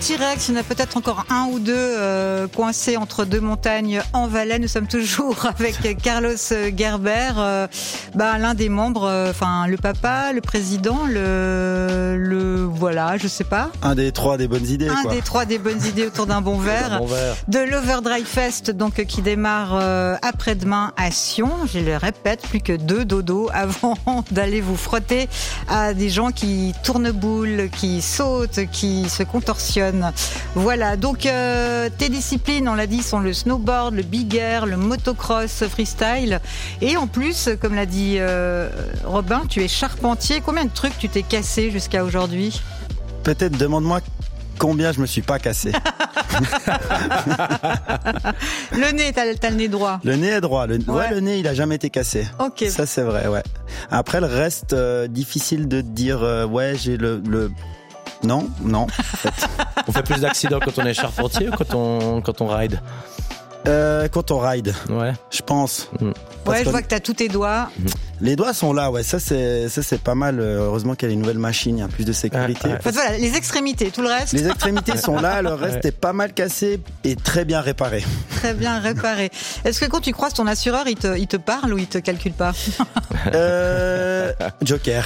T-Rex, il y en a peut-être encore un ou deux coincés entre deux montagnes en Valais. Nous sommes toujours avec Carlos Gerber, l'un des membres, le papa, le président, voilà, je sais pas. Un des trois des bonnes idées. Un des trois des bonnes idées autour d'un bon verre. De l'Overdrive Fest, donc qui démarre après-demain à Sion. Je le répète, plus que 2 dodos avant d'aller vous frotter à des gens qui tournent boule, qui sautent, qui se contorsionnent. Voilà, donc tes disciplines, on l'a dit, sont le snowboard, le big air, le motocross freestyle. Et en plus, comme l'a dit Robin, tu es charpentier. Combien de trucs tu t'es cassé jusqu'à aujourd'hui ? Peut-être demande-moi combien je me suis pas cassé. Le nez, t'as le nez droit. Le nez est droit. Le nez, il a jamais été cassé. Ok. Ça, c'est vrai, ouais. Après, le reste, difficile de dire, j'ai le... Non, en fait. On fait plus d'accidents quand on est charpentier ou quand on ride ? Quand on ride. Ouais. Je pense. Ouais, je vois que t'as tous tes doigts. Les doigts sont là, ouais. Ça c'est pas mal. Heureusement qu'il y a une nouvelle machine, il y a plus de sécurité. En fait, voilà, les extrémités, tout le reste. Les extrémités sont là, le reste est pas mal cassé et très bien réparé. Très bien réparé. Est-ce que quand tu croises ton assureur, il te parle ou il te calcule pas ? Joker.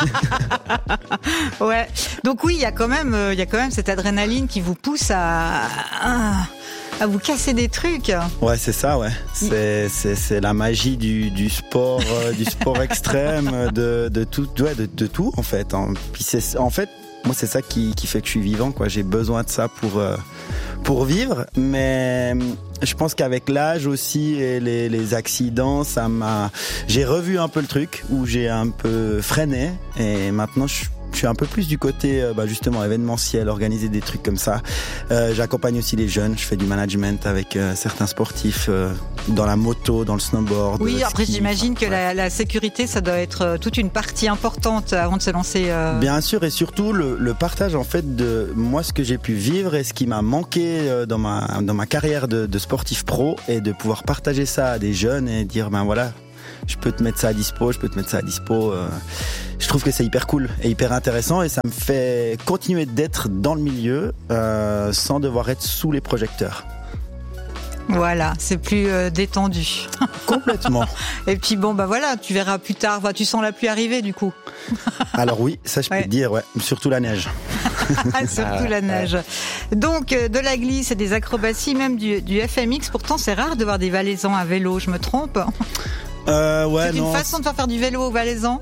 Ouais. Donc oui, il y a quand même cette adrénaline qui vous pousse à vous casser des trucs. Ouais, c'est ça, ouais. C'est la magie du sport, du sport extrême, de tout, ouais, de tout en fait. Puis moi c'est ça qui fait que je suis vivant, quoi. J'ai besoin de ça pour vivre, mais je pense qu'avec l'âge aussi et les accidents, j'ai revu un peu le truc où j'ai un peu freiné et maintenant je suis un peu plus du côté justement événementiel, organiser des trucs comme ça. J'accompagne aussi les jeunes, je fais du management avec certains sportifs dans la moto, dans le snowboard. Oui, après j'imagine que la sécurité, ça doit être toute une partie importante avant de se lancer. Bien sûr, et surtout le partage en fait de moi ce que j'ai pu vivre et ce qui m'a manqué dans ma carrière de sportif pro, et de pouvoir partager ça à des jeunes et dire voilà, je peux te mettre ça à dispo, je trouve que c'est hyper cool et hyper intéressant, et ça me fait continuer d'être dans le milieu sans devoir être sous les projecteurs. Voilà, c'est plus détendu. Complètement. Et puis voilà, tu verras plus tard. Tu sens la pluie arriver du coup. Alors oui, ça je peux te dire, ouais. Surtout la neige. Surtout la neige. Donc de la glisse et des acrobaties, même du FMX. Pourtant c'est rare de voir des Valaisans à vélo, je me trompe ? Ouais, c'est une façon de faire du vélo aux Valaisans.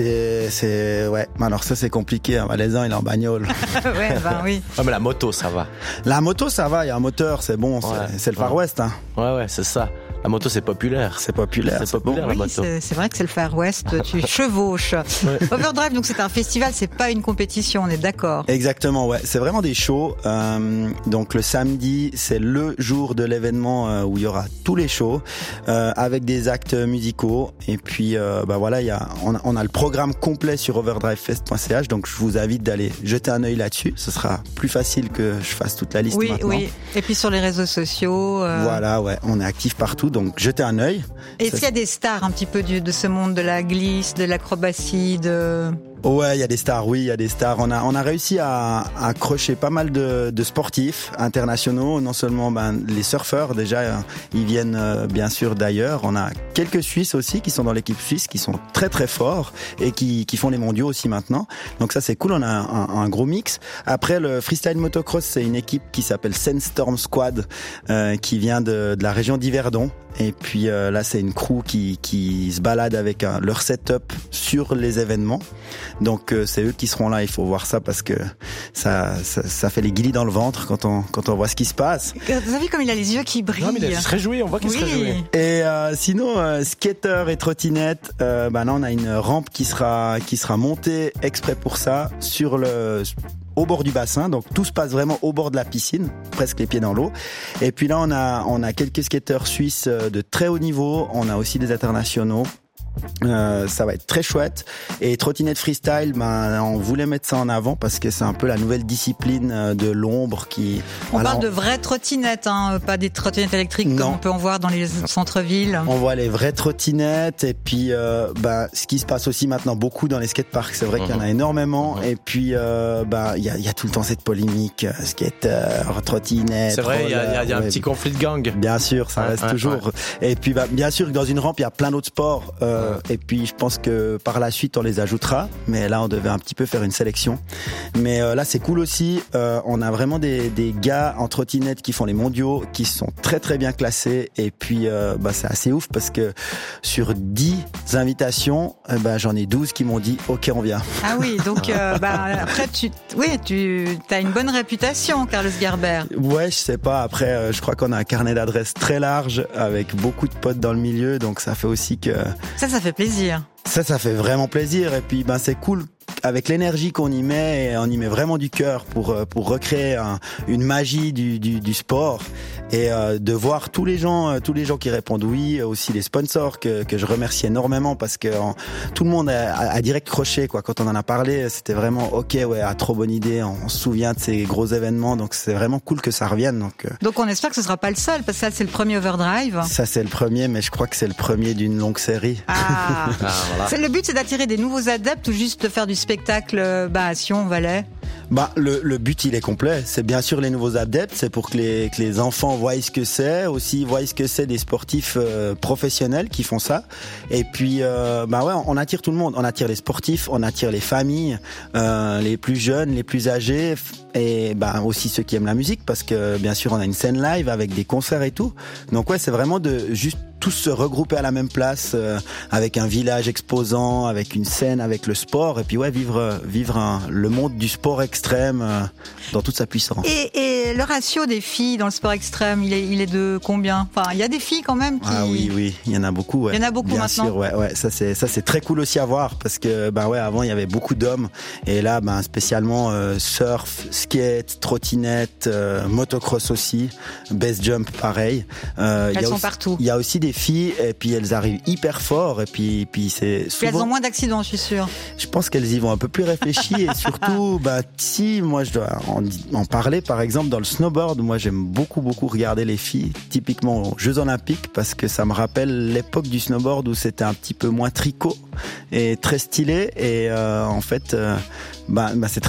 Ouais. Alors ça c'est compliqué. Un Valaisan il est en bagnole. Ouais, oui. Ouais, mais la moto ça va. La moto ça va. Il y a un moteur, c'est bon. C'est le Far West. Hein. Ouais, c'est ça. La moto, c'est populaire. C'est populaire, bon. La moto. C'est vrai que c'est le Far West, tu chevauches. Ouais. Overdrive, donc c'est un festival, c'est pas une compétition, on est d'accord. Exactement, ouais. C'est vraiment des shows. Donc le samedi, c'est le jour de l'événement où il y aura tous les shows avec des actes musicaux. Et puis, on a le programme complet sur overdrivefest.ch. Donc je vous invite d'aller jeter un œil là-dessus. Ce sera plus facile que je fasse toute la liste maintenant. Oui. Et puis sur les réseaux sociaux. Voilà, ouais. On est actifs partout. Donc, jetez un œil. Est-ce qu'il y a des stars un petit peu de ce monde de la glisse, de l'acrobatie, Ouais, il y a des stars, oui, il y a des stars. On a réussi à accrocher pas mal de sportifs internationaux, non seulement les surfeurs, déjà, ils viennent bien sûr d'ailleurs. On a quelques Suisses aussi qui sont dans l'équipe suisse, qui sont très très forts et qui font les mondiaux aussi maintenant. Donc ça c'est cool, on a un gros mix. Après le freestyle motocross, c'est une équipe qui s'appelle Sandstorm Squad, qui vient de la région d'Yverdon. Et puis là c'est une crew qui se balade avec leur setup sur les événements. Donc c'est eux qui seront là, il faut voir ça parce que ça fait les guilis dans le ventre quand on voit ce qui se passe. Vous avez vu comme il a les yeux qui brillent. Non, mais il se réjouit, on voit qu'il se réjouit. Et sinon skater et trottinette, là on a une rampe qui sera montée exprès pour ça au bord du bassin, donc tout se passe vraiment au bord de la piscine, presque les pieds dans l'eau. Et puis là on a quelques skateurs suisses de très haut niveau, on a aussi des internationaux. Ça va être très chouette. Et trottinette freestyle, on voulait mettre ça en avant parce que c'est un peu la nouvelle discipline de l'ombre qui... On parle de vraies trottinettes, pas des trottinettes électriques comme on peut en voir dans les centres-villes. On voit les vraies trottinettes et puis ce qui se passe aussi maintenant beaucoup dans les skateparks, c'est vrai qu'il y en a énormément. Et puis il y a tout le temps cette polémique, skater, trottinette. C'est vrai, il y a un petit conflit de gang. Bien sûr, ça reste toujours. Et puis bien sûr que dans une rampe, il y a plein d'autres sports. Et puis je pense que par la suite on les ajoutera, mais là on devait un petit peu faire une sélection. Mais là c'est cool aussi, on a vraiment des gars en trottinette qui font les mondiaux, qui sont très très bien classés. Et puis c'est assez ouf parce que sur 10 invitations, j'en ai 12 qui m'ont dit ok on vient. Ah oui, donc après tu as une bonne réputation, Carlos Gerber. Ouais, je sais pas, après je crois qu'on a un carnet d'adresses très large avec beaucoup de potes dans le milieu, donc ça fait aussi que... Ça fait plaisir. Ça fait vraiment plaisir. Et puis, c'est cool avec l'énergie qu'on y met, et on y met vraiment du cœur pour recréer une magie du sport, et de voir tous les gens qui répondent oui, aussi les sponsors que je remercie énormément parce que tout le monde a direct croché quoi. Quand on en a parlé, c'était vraiment ok, ouais, trop bonne idée. On se souvient de ces gros événements, donc c'est vraiment cool que ça revienne. Donc on espère que ce sera pas le seul, parce que ça c'est le premier Overdrive. Ça c'est le premier, mais je crois que c'est le premier d'une longue série. Voilà. Le but c'est d'attirer des nouveaux adeptes ou juste de faire du spectacle à Sion, Valais? Le but il est complet. C'est bien sûr les nouveaux adeptes, c'est pour que les enfants voient ce que c'est, aussi voient ce que c'est des sportifs professionnels qui font ça. Et puis on attire tout le monde. On attire les sportifs, on attire les familles, les plus jeunes, les plus âgés, et aussi ceux qui aiment la musique, parce que bien sûr on a une scène live avec des concerts et tout. Donc ouais, c'est vraiment de juste tous se regrouper à la même place, avec un village exposant, avec une scène, avec le sport, et puis vivre le monde du sport extrême dans toute sa puissance. Et le ratio des filles dans le sport extrême, il est de combien? Enfin, il y a des filles quand même qui... Ah oui, il y en a beaucoup. Ouais. Il y en a beaucoup bien maintenant. Sûr, ouais, ça c'est très cool aussi à voir, parce que avant il y avait beaucoup d'hommes, et là spécialement surf, skate, trottinette, motocross aussi, base jump pareil. Elles sont partout. Il y a aussi des filles, et puis elles arrivent hyper fort, et puis c'est souvent... Elles ont moins d'accidents, je suis sûre. Je pense qu'elles y vont un peu plus réfléchies, et surtout si moi je dois en parler, par exemple dans le snowboard, moi j'aime beaucoup regarder les filles, typiquement aux Jeux Olympiques, parce que ça me rappelle l'époque du snowboard où c'était un petit peu moins tricot et très stylé, et en fait c'est très